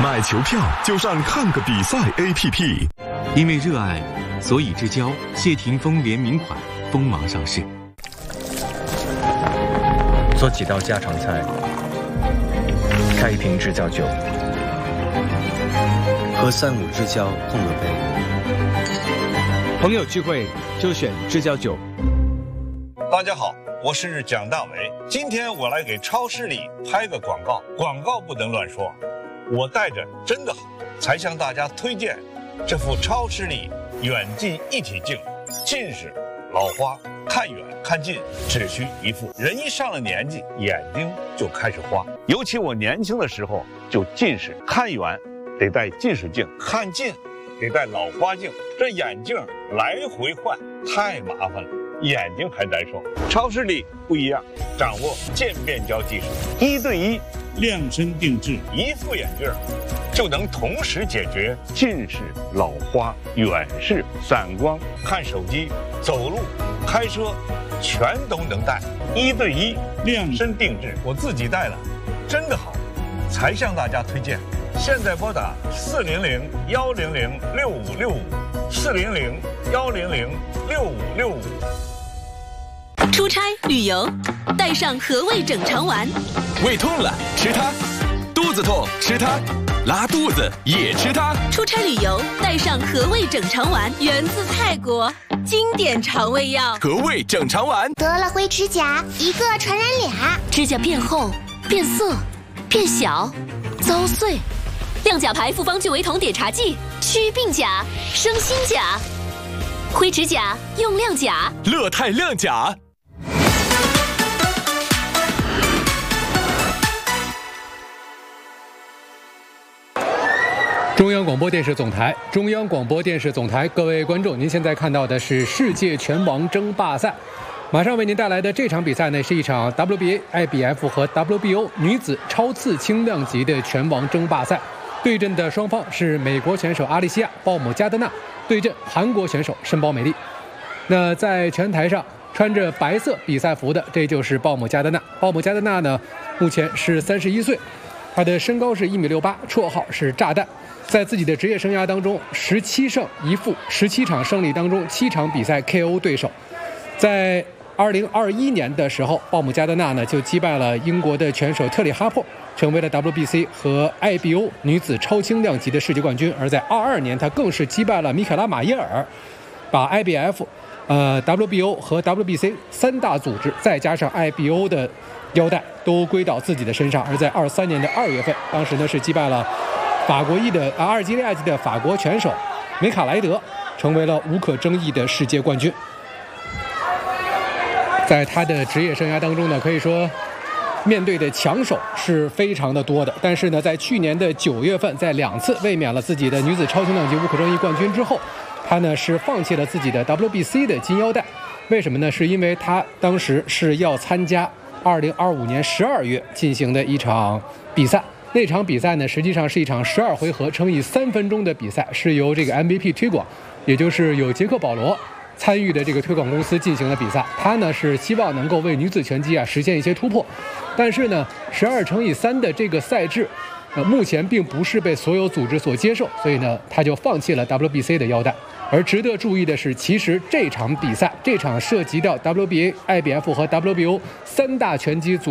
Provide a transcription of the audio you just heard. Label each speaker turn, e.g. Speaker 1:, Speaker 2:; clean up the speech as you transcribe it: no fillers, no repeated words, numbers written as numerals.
Speaker 1: 买球票就上看个比赛 APP。
Speaker 2: 因为热爱，所以之交谢霆锋联名款锋芒上市。
Speaker 3: 做几道家常菜，开一瓶知交酒，和3、5知交碰个杯。
Speaker 4: 朋友聚会就选知交酒。
Speaker 5: 大家好，我是蒋大为。今天我来给超视力拍个广告，广告不能乱说。我戴着真的好，才向大家推荐这副超视力远近一体镜。近视、老花、看远看近只需一副。人一上了年纪，眼睛就开始花。尤其我年轻的时候就近视，看远得戴近视镜，看近得戴老花镜，这眼镜来回换太麻烦了，眼睛还难受。超视力不一样，掌握渐变焦技术，1对1量身定制，一副眼镜就能同时解决近视、老花、远视、散光，看手机、走路、开车全都能戴，1对1量身定制。我自己戴了，真的好，才向大家推荐。现在拨打400-100-6565，400-100-6565。
Speaker 6: 出差旅游，带上和味整肠丸。
Speaker 7: 胃痛了吃它，肚子痛吃它，拉肚子也吃它。
Speaker 6: 出差旅游带上和味整肠丸，源自泰国，经典肠胃药。
Speaker 7: 和味整肠丸。
Speaker 8: 得了灰指甲，一个传染俩，
Speaker 6: 指甲变厚、变色、变小、遭碎。亮甲牌复方聚维酮碘茶剂，祛病甲、生新甲。灰指甲用亮甲，
Speaker 7: 乐泰亮甲。
Speaker 9: 中央广播电视总台，中央广播电视总台，各位观众，您现在看到的是世界拳王争霸赛。马上为您带来的这场比赛呢，是一场 WBA、IBF 和 WBO 女子超次轻量级的拳王争霸赛。对阵的双方是美国选手阿丽西亚·鲍姆加德纳对阵韩国选手申宝美丽。那在拳台上穿着白色比赛服的，这就是鲍姆加德纳。鲍姆加德纳呢，目前是31岁，他的身高是1.68米，绰号是炸弹。在自己的职业生涯当中，17胜1负，17场胜利当中7场比赛 KO 对手。在2021年的时候，鲍姆加德纳呢就击败了英国的拳手特里哈珀，成为了 WBC 和 IBO 女子超轻量级的世界冠军。而在22年，他更是击败了米凯拉马耶尔，把 IBF、WBO 和 WBC 3大组织再加上 IBO 的腰带都归到自己的身上。而在23年的2月份，当时呢是击败了阿尔及利亚籍的法国拳手梅卡莱德，成为了无可争议的世界冠军。在他的职业生涯当中呢，可以说面对的强手是非常的多的。但是呢，在去年的9月份，在2次卫冕了自己的女子超轻量级无可争议冠军之后，他呢是放弃了自己的 WBC 的金腰带。为什么呢？是因为他当时是要参加2025年12月进行的一场比赛。那场比赛呢，实际上是一场12回合乘以3分钟的比赛，是由这个 MVP 推广，也就是有杰克保罗参与的这个推广公司进行的比赛。他呢是希望能够为女子拳击实现一些突破，但是呢12乘以3的这个赛制目前并不是被所有组织所接受，所以呢他就放弃了 WBC 的腰带。而值得注意的是，其实这场比赛，这场涉及到 WBA、IBF 和 WBO 3大拳击组